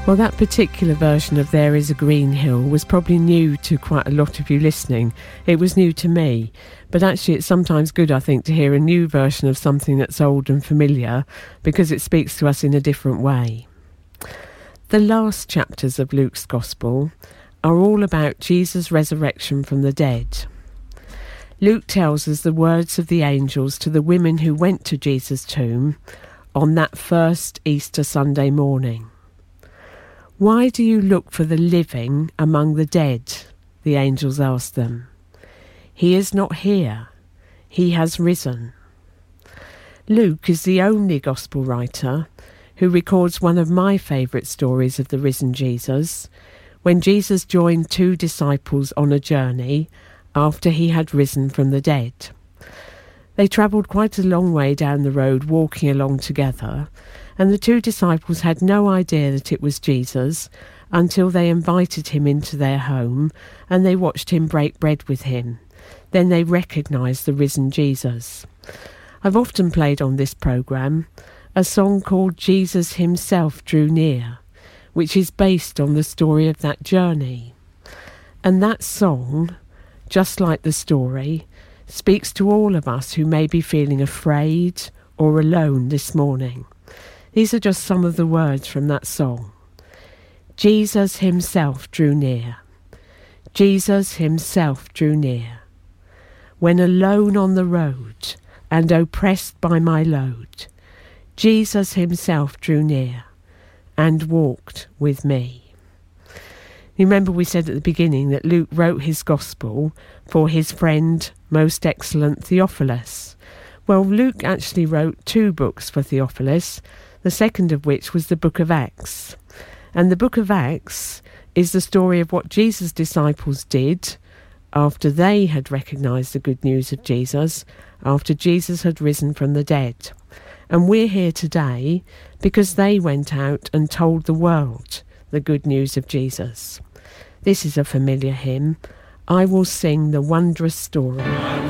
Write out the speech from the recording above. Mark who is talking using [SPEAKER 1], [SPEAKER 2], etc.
[SPEAKER 1] Well, that particular version of There Is a Green Hill was probably new to quite a lot of you listening. It was new to me. But actually it's sometimes good, I think, to hear a new version of something that's old and familiar because it speaks to us in a different way. The last chapters of Luke's Gospel are all about Jesus' resurrection from the dead. Luke tells us the words of the angels to the women who went to Jesus' tomb on that first Easter Sunday morning. "Why do you look for the living among the dead?" the angels asked them. "He is not here. He has risen." Luke is the only gospel writer who records one of my favourite stories of the risen Jesus, when Jesus joined two disciples on a journey after he had risen from the dead. They travelled quite a long way down the road walking along together, and the two disciples had no idea that it was Jesus until they invited him into their home and they watched him break bread with him. Then they recognised the risen Jesus. I've often played on this programme a song called Jesus Himself Drew Near, which is based on the story of that journey. And that song, just like the story, speaks to all of us who may be feeling afraid or alone this morning. These are just some of the words from that song. Jesus Himself drew near. Jesus Himself drew near. When alone on the road and oppressed by my load, Jesus Himself drew near and walked with me. Remember we said at the beginning that Luke wrote his gospel for his friend, most excellent Theophilus. Well, Luke actually wrote two books for Theophilus, the second of which was the book of Acts. And the book of Acts is the story of what Jesus' disciples did after they had recognised the good news of Jesus, after Jesus had risen from the dead. And we're here today because they went out and told the world the good news of Jesus. This is a familiar hymn. I will sing the wondrous story.